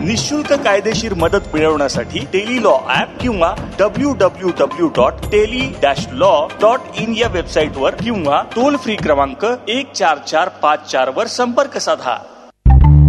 निशुल्क कायदेशीर मदत मिळवण्यासाठी टेली लॉ ऍप किंवा www.teli-law.in या वेबसाईटवर किंवा टोल फ्री क्रमांक 14454 वर संपर्क साधा.